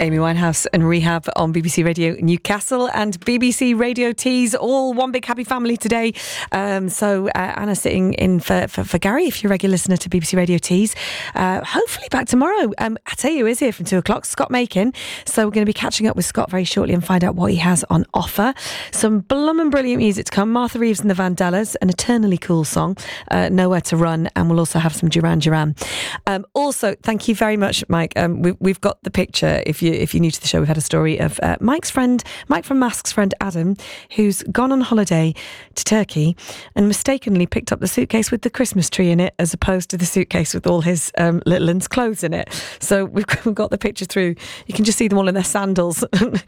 Amy Winehouse and Rehab on BBC Radio Newcastle and BBC Radio Tees, all one big happy family today. So Anna sitting in for Gary, if you're a regular listener to BBC Radio Tees. Hopefully back tomorrow. I tell you, is here from 2 o'clock, Scott Makin. So we're going to be catching up with Scott very shortly and find out what he has on offer. Some bloomin' brilliant music to come. Martha Reeves and the Vandellas, an eternally cool song, Nowhere to Run, and we'll also have some Duran Duran. Also, thank you very much, Mike. We've got the picture. If you're new to the show, we've had a story of Mike from Mask's friend Adam, who's gone on holiday to Turkey and mistakenly picked up the suitcase with the Christmas tree in it as opposed to the suitcase with all his little one's clothes in it. So we've got the picture through. You can just see them all in their sandals,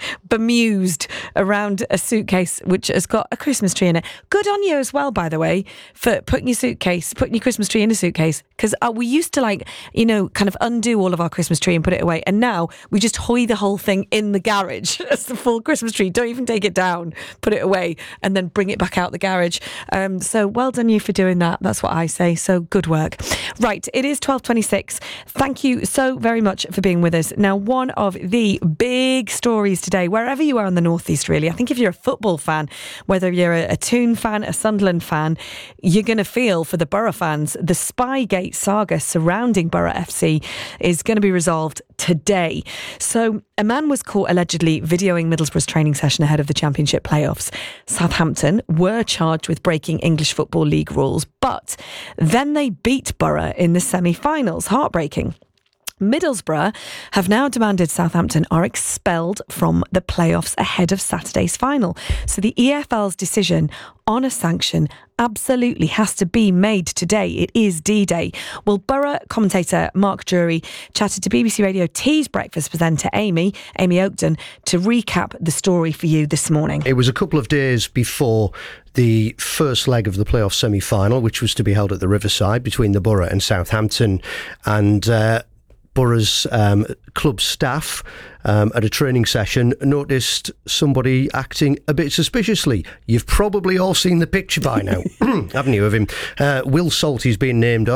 bemused around a suitcase which has got a Christmas tree in it. Good on you as well, by the way, for putting your Christmas tree in a suitcase, because we used to kind of undo all of our Christmas tree and put it away, and now we just hoy the whole thing in the garage as the full Christmas tree. Don't even take it down, put it away and then bring it back out the garage. So well done you for doing that. That's what I say. So good work. Right, it is 12:26. Thank you so very much for being with us. Now, one of the big stories today, wherever you are in the Northeast, really, I think if you're a football fan, whether you're a Toon fan, a Sunderland fan, you're going to feel for the Borough fans. The Spygate saga surrounding Borough FC is going to be resolved today. So a man was caught allegedly videoing Middlesbrough's training session ahead of the Championship playoffs. Southampton were charged with breaking English Football League rules, but then they beat Borough in the semi-finals. Heartbreaking. Middlesbrough have now demanded Southampton are expelled from the playoffs ahead of Saturday's final. So the EFL's decision on a sanction absolutely has to be made today. It is D-Day. Well, Borough commentator Mark Drury chatted to BBC Radio Tees breakfast presenter Amy Oakton to recap the story for you this morning. It was a couple of days before the first leg of the playoff semi-final, which was to be held at the Riverside between the Borough and Southampton, and Borough's club staff at a training session noticed somebody acting a bit suspiciously. You've probably all seen the picture by now, haven't you, of him? Will Salty's been named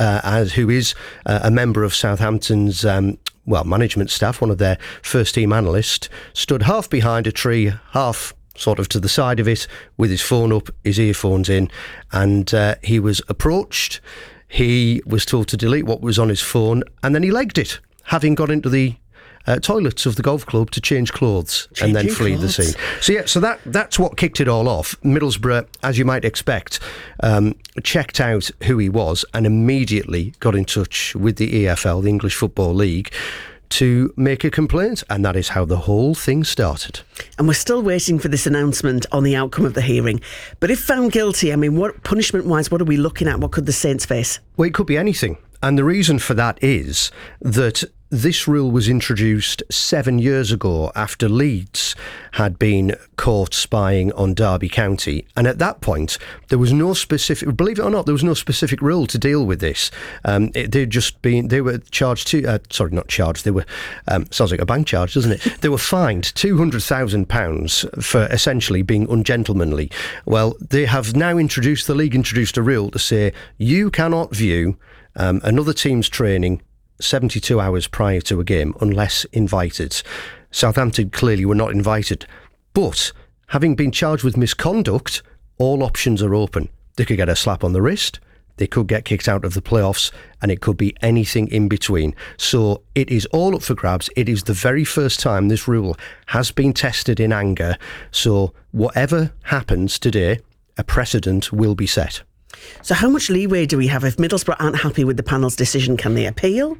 as who is a member of Southampton's management staff, one of their first team analysts, stood half behind a tree, half sort of to the side of it, with his phone up, his earphones in, and he was approached. He was told to delete what was on his phone, and then he legged it, having got into the toilets of the golf club to change clothes and then flee the scene. So that's what kicked it all off. Middlesbrough, as you might expect, checked out who he was and immediately got in touch with the EFL, the English Football League, to make a complaint, and that is how the whole thing started. And we're still waiting for this announcement on the outcome of the hearing. But if found guilty, I mean, what punishment-wise, what are we looking at? What could the Saints face? Well, it could be anything. And the reason for that is that this rule was introduced 7 years ago after Leeds had been caught spying on Derby County. And at that point, there was no specific, believe it or not, there was no specific rule to deal with this. They were charged not charged, they were, sounds like a bank charge, doesn't it? They were fined £200,000 for essentially being ungentlemanly. Well, they have now the league introduced a rule to say you cannot view another team's training 72 hours prior to a game unless invited. Southampton clearly were not invited, but having been charged with misconduct, all options are open. They could get a slap on the wrist, they could get kicked out of the playoffs, and it could be anything in between. So it is all up for grabs. It is the very first time this rule has been tested in anger. So whatever happens today, a precedent will be set. So how much leeway do we have if Middlesbrough aren't happy with the panel's decision? Can they appeal?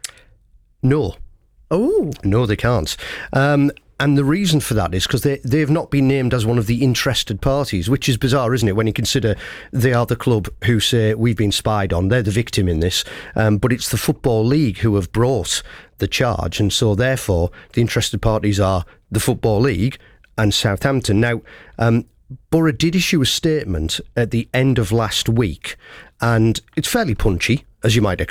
No. Oh. No, they can't. And the reason for that is because they have not been named as one of the interested parties, which is bizarre, isn't it, when you consider they are the club who say we've been spied on. They're the victim in this. But it's the Football League who have brought the charge. And so, therefore, the interested parties are the Football League and Southampton. Now, Borough did issue a statement at the end of last week, and it's fairly punchy, as you might expect.